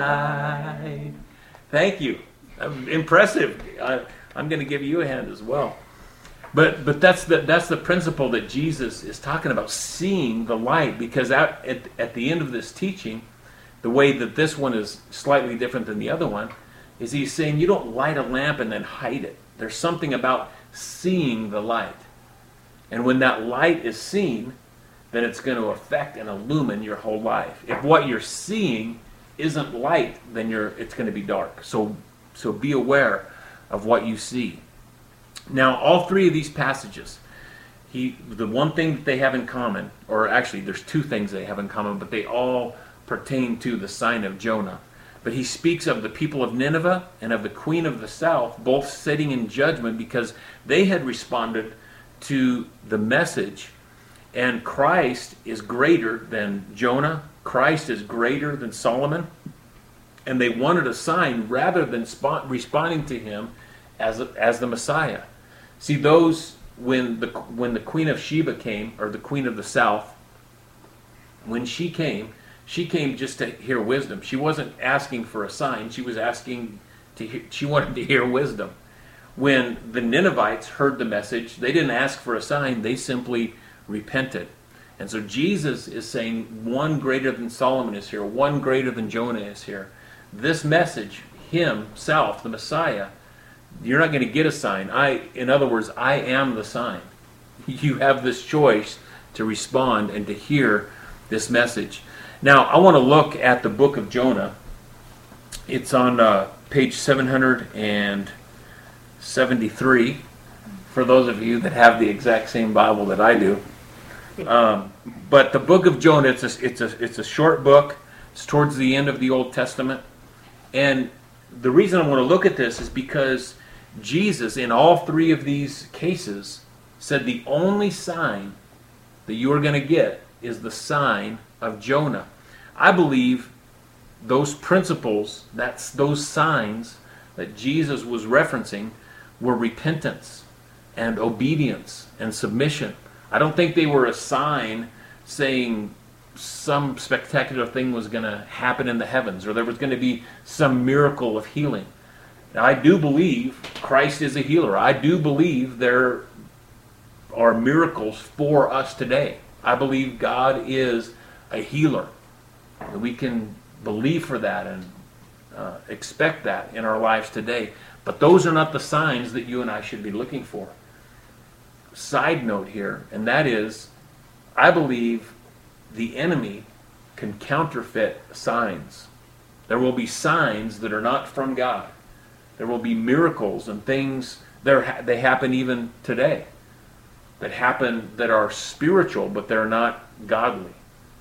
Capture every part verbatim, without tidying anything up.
Thank you. Um, impressive. I, I'm going to give you a hand as well. But but that's the that's the principle that Jesus is talking about, seeing the light. Because at, at, at the end of this teaching, the way that this one is slightly different than the other one, is he's saying you don't light a lamp and then hide it. There's something about seeing the light. And when that light is seen, then it's going to affect and illumine your whole life. If what you're seeing isn't light, then you're it's going to be dark. So so be aware of what you see. Now, all three of these passages, he the one thing that they have in common, or actually there's two things they have in common, but they all pertain to the sign of Jonah. But he speaks of the people of Nineveh and of the queen of the south, both sitting in judgment because they had responded to the message. And Christ is greater than Jonah. Christ is greater than Solomon. And they wanted a sign rather than spot, responding to him as, as the Messiah. See, those, when the, when the Queen of Sheba came, or the Queen of the South, when she came, she came just to hear wisdom. She wasn't asking for a sign. She was asking to hear, she wanted to hear wisdom. When the Ninevites heard the message, they didn't ask for a sign. They simply repented. And so Jesus is saying one greater than Solomon is here, one greater than Jonah is here. This message, himself, the Messiah, you're not going to get a sign. I, in other words, I am the sign. You have this choice to respond and to hear this message. Now, I want to look at the book of Jonah. It's on uh, page seven hundred seventy-three, for those of you that have the exact same Bible that I do. Um, but the book of Jonah, it's a, it's a, it's a short book. It's towards the end of the Old Testament. And the reason I want to look at this is because Jesus, in all three of these cases, said the only sign that you are going to get is the sign of Jonah. I believe those principles, that's those signs that Jesus was referencing, were repentance and obedience and submission. I don't think they were a sign saying some spectacular thing was going to happen in the heavens, or there was going to be some miracle of healing. Now, I do believe Christ is a healer. I do believe there are miracles for us today. I believe God is a healer. We can believe for that and uh, expect that in our lives today. But those are not the signs that you and I should be looking for. Side note here, and that is, I believe the enemy can counterfeit signs. There will be signs that are not from God. There will be miracles and things that they happen even today, that happen that are spiritual, but they're not godly.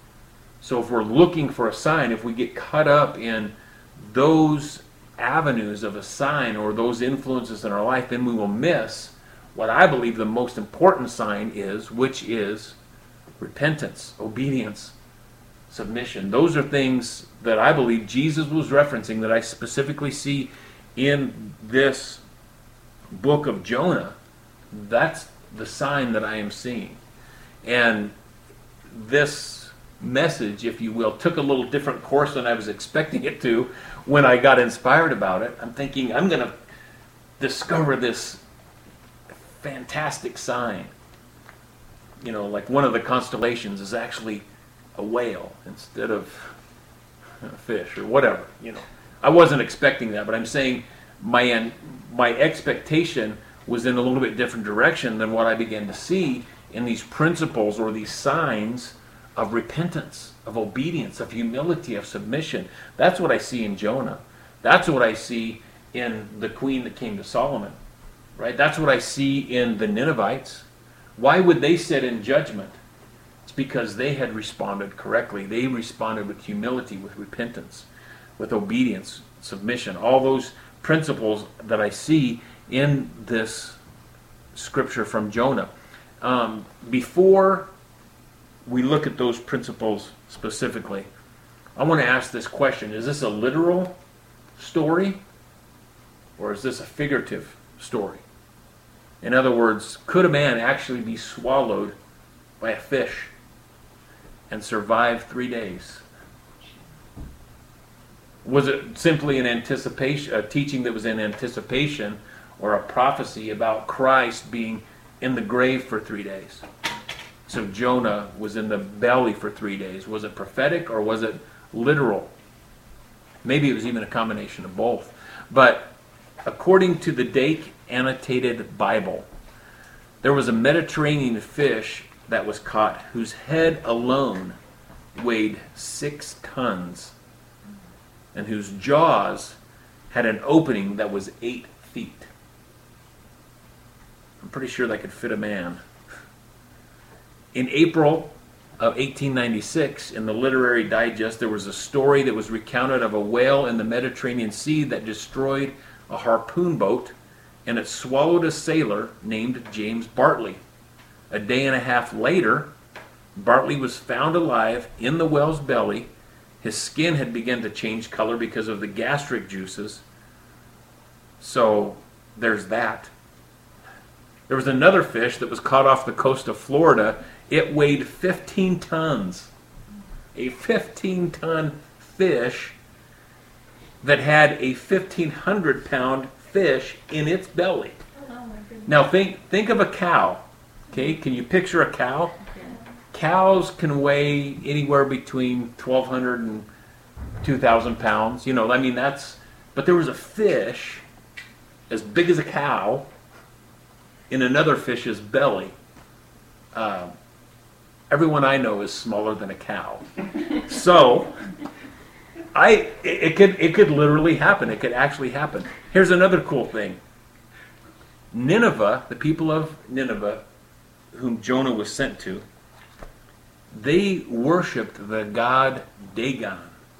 So if we're looking for a sign, if we get caught up in those avenues of a sign or those influences in our life, then we will miss what I believe the most important sign is, which is repentance, obedience, submission. Those are things that I believe Jesus was referencing, that I specifically see in this book of Jonah. That's the sign that I am seeing. And this message, if you will, took a little different course than I was expecting it to when I got inspired about it. I'm thinking I'm going to discover this fantastic sign. You know, like one of the constellations is actually a whale instead of a fish or whatever. You know, I wasn't expecting that, but I'm saying my my expectation was in a little bit different direction than what I began to see in these principles or these signs of repentance, of obedience, of humility, of submission. That's what I see in Jonah. That's what I see in the queen that came to Solomon. Right? That's what I see in the Ninevites. Why would they sit in judgment? It's because they had responded correctly. They responded with humility, with repentance, with obedience, submission. All those principles that I see in this scripture from Jonah. Um, before we look at those principles specifically, I want to ask this question. Is this a literal story, or is this a figurative story? In other words, could a man actually be swallowed by a fish and survive three days? Was it simply an anticipation, a teaching that was in anticipation, or a prophecy about Christ being in the grave for three days? So Jonah was in the belly for three days. Was it prophetic or was it literal? Maybe it was even a combination of both. But according to the Dake Annotated Bible, there was a Mediterranean fish that was caught whose head alone weighed six tons and whose jaws had an opening that was eight feet. I'm pretty sure that could fit a man. In April of eighteen ninety-six, in the Literary Digest, there was a story that was recounted of a whale in the Mediterranean Sea that destroyed a harpoon boat, and it swallowed a sailor named James Bartley. A day and a half later, Bartley was found alive in the whale's belly. His skin had begun to change color because of the gastric juices. So there's that. There was another fish that was caught off the coast of Florida. It weighed fifteen tons. A fifteen ton fish that had a fifteen hundred pound fish in its belly. Oh my goodness. Now think think of a cow. Okay, can you picture a cow? Cows can weigh anywhere between twelve hundred and two thousand pounds. You know, I mean, that's... But there was a fish as big as a cow in another fish's belly. Uh, everyone I know is smaller than a cow. So, I it, it could it could literally happen. It could actually happen. Here's another cool thing. Nineveh, the people of Nineveh, whom Jonah was sent to, they worshipped the god Dagon.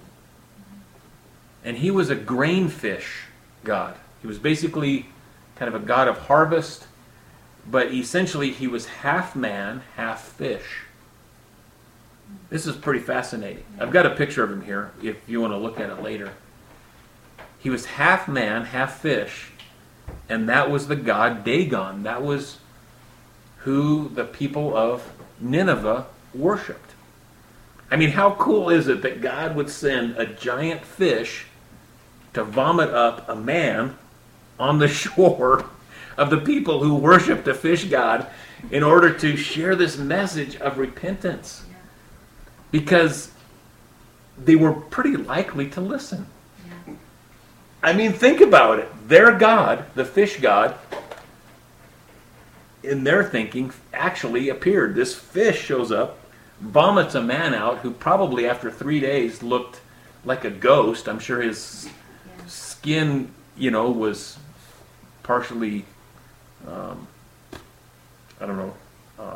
And he was a grain fish god. He was basically kind of a god of harvest, but essentially he was half man, half fish. This is pretty fascinating. I've got a picture of him here if you want to look at it later. He was half man, half fish, and that was the god Dagon. That was who the people of Nineveh worshipped. I mean, how cool is it that God would send a giant fish to vomit up a man on the shore of the people who worshipped a fish god in order to share this message of repentance? Because they were pretty likely to listen. I mean, think about it. Their god, the fish god, in their thinking, actually appeared. This fish shows up, vomits a man out who probably after three days looked like a ghost. I'm sure his yeah. skin, you know, was partially, um, I don't know, uh,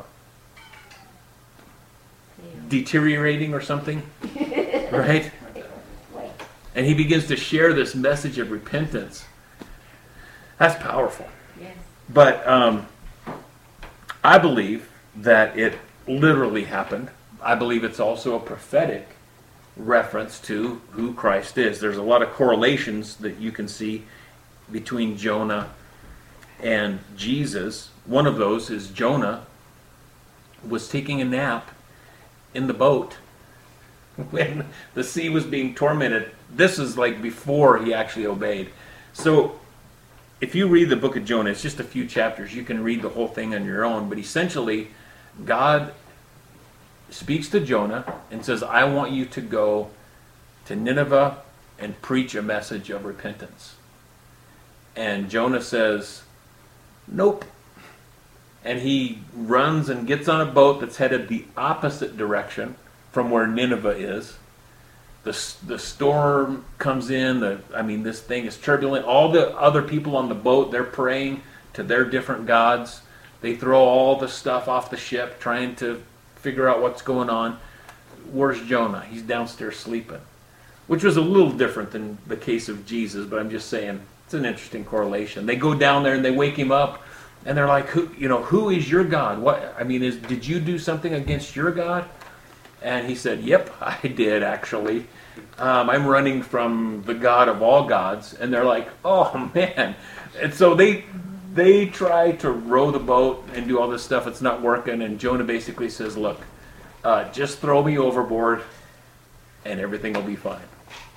yeah. deteriorating or something, right? And he begins to share this message of repentance. That's powerful. Yes. But um, I believe that it literally happened. I believe it's also a prophetic reference to who Christ is. There's a lot of correlations that you can see between Jonah and Jesus. One of those is Jonah was taking a nap in the boat when the sea was being tormented. This is like before he actually obeyed. So if you read the book of Jonah, it's just a few chapters. You can read the whole thing on your own. But essentially, God speaks to Jonah and says, I want you to go to Nineveh and preach a message of repentance. And Jonah says, nope. And he runs and gets on a boat that's headed the opposite direction from where Nineveh is. The, the storm comes in. The, I mean, this thing is turbulent. All the other people on the boat, they're praying to their different gods. They throw all the stuff off the ship, trying to figure out what's going on. Where's Jonah? He's downstairs sleeping. Which was a little different than the case of Jesus, but I'm just saying, it's an interesting correlation. They go down there and they wake him up, and they're like, "Who, you know, who is your God? What? I mean, is did you do something against your God?" And he said, "Yep, I did actually. Um, I'm running from the God of all gods." And they're like, "Oh man!" And so they they try to row the boat and do all this stuff. It's not working. And Jonah basically says, "Look, uh, just throw me overboard, and everything will be fine."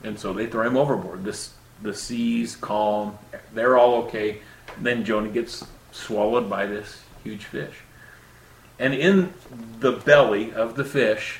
And so they throw him overboard. This, the seas calm. They're all okay. Then Jonah gets swallowed by this huge fish. And in the belly of the fish,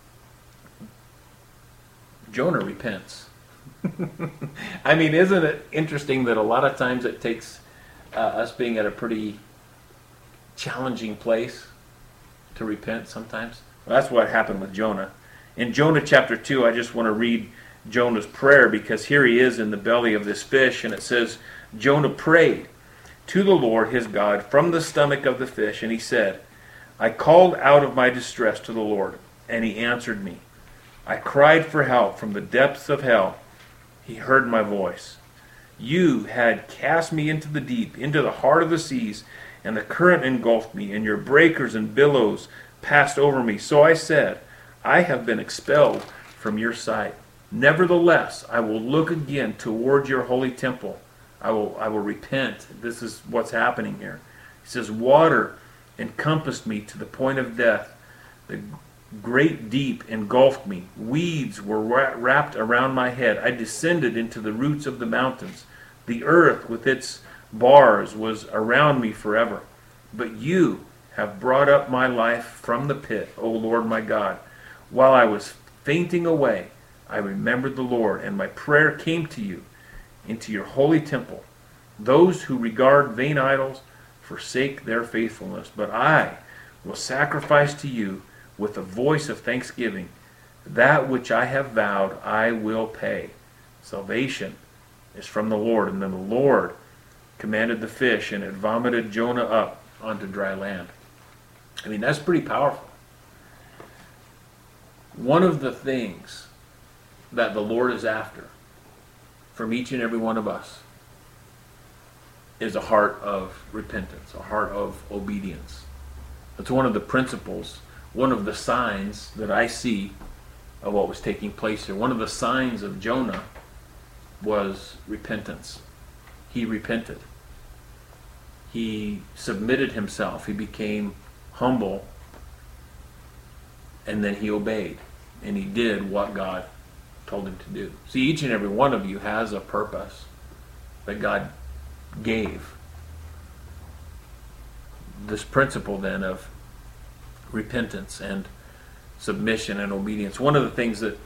Jonah repents. I mean, isn't it interesting that a lot of times it takes uh, us being at a pretty challenging place to repent sometimes? Well, that's what happened with Jonah. In Jonah chapter two, I just want to read Jonah's prayer, because here he is in the belly of this fish, and it says, Jonah prayed to the Lord his God from the stomach of the fish, and he said, I called out of my distress to the Lord, and he answered me. I cried for help from the depths of hell. He heard my voice. You had cast me into the deep, into the heart of the seas, and the current engulfed me, and your breakers and billows passed over me. So I said, I have been expelled from your sight. Nevertheless, I will look again toward your holy temple. I will, I will repent. This is what's happening here. He says, water encompassed me to the point of death. The great deep engulfed me. Weeds were wrapped around my head. I descended into the roots of the mountains. The earth with its bars was around me forever. But you have brought up my life from the pit, O Lord my God. While I was fainting away, I remembered the Lord, and my prayer came to you into your holy temple. Those who regard vain idols forsake their faithfulness, but I will sacrifice to you with a voice of thanksgiving. That which I have vowed I will pay. Salvation is from the Lord. And then the Lord commanded the fish, and it vomited Jonah up onto dry land. I mean, that's pretty powerful. One of the things that the Lord is after from each and every one of us is a heart of repentance, a heart of obedience. It's one of the principles, one of the signs that I see of what was taking place here. One of the signs of Jonah was repentance. He repented. He submitted himself. He became humble. And then he obeyed. And he did what God told him to do. See, each and every one of you has a purpose that God gave. This principle then of repentance and submission and obedience. One of the things that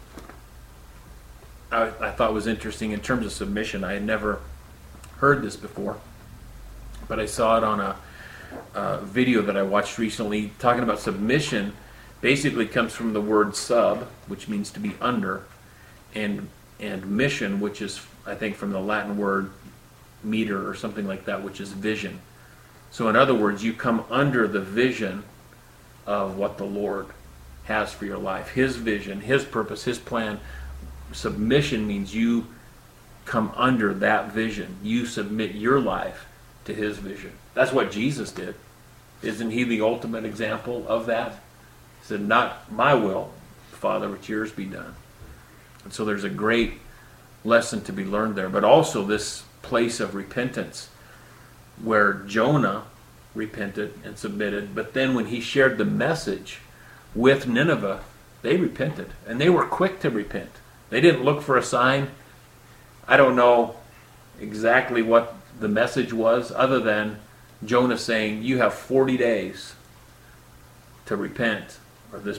I, I thought was interesting in terms of submission, I had never heard this before, but I saw it on a, a video that I watched recently talking about submission. Basically comes from the word sub, which means to be under, and and mission, which is, I think, from the Latin word meter or something like that, which is vision. So in other words, you come under the vision of what the Lord has for your life. His vision, His purpose, His plan. Submission means you come under that vision. You submit your life to His vision. That's what Jesus did. Isn't He the ultimate example of that? He said, not my will, Father, but yours be done. And so there's a great lesson to be learned there. But also this place of repentance where Jonah repented and submitted, but then when he shared the message with Nineveh, they repented, and they were quick to repent. They didn't look for a sign. I don't know exactly what the message was, other than Jonah saying, you have forty days to repent, or this